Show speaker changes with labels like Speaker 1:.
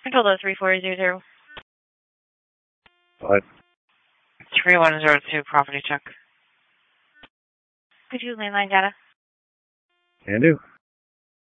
Speaker 1: Control 3400.
Speaker 2: What?
Speaker 1: 3102, property check. Could you landline data?
Speaker 2: Can do.